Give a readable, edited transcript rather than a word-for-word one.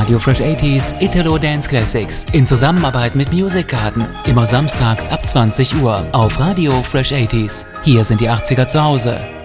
Radio Fresh 80s Italo Dance Classics in Zusammenarbeit mit Music Garden. Immer samstags ab 20 Uhr auf Radio Fresh 80s. Hier sind die 80er zu Hause.